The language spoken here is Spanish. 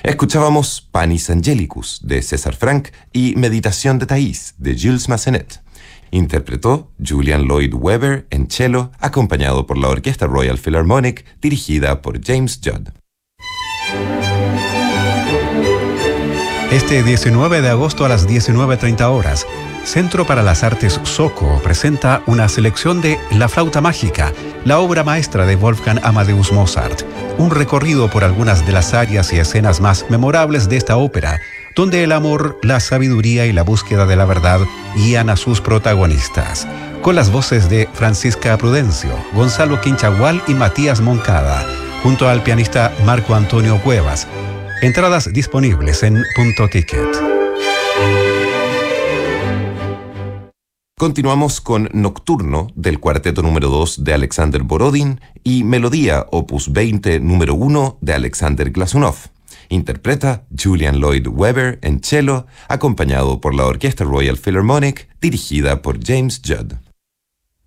Escuchábamos Panis Angelicus de César Franck y Meditación de Thais de Jules Massenet. Interpretó Julian Lloyd Webber en cello, acompañado por la Orquesta Royal Philharmonic, dirigida por James Judd. Este 19 de agosto a las 19:30 horas, Centro para las Artes Soco presenta una selección de La Flauta Mágica, la obra maestra de Wolfgang Amadeus Mozart. Un recorrido por algunas de las áreas y escenas más memorables de esta ópera, donde el amor, la sabiduría y la búsqueda de la verdad guían a sus protagonistas. Con las voces de Francisca Prudencio, Gonzalo Quinchagual y Matías Moncada, junto al pianista Marco Antonio Cuevas. Entradas disponibles en Punto Ticket. Continuamos con Nocturno del cuarteto número 2 de Alexander Borodin y Melodía opus 20 número 1 de Alexander Glazunov. Interpreta Julian Lloyd Webber en cello, acompañado por la Orquesta Royal Philharmonic, dirigida por James Judd.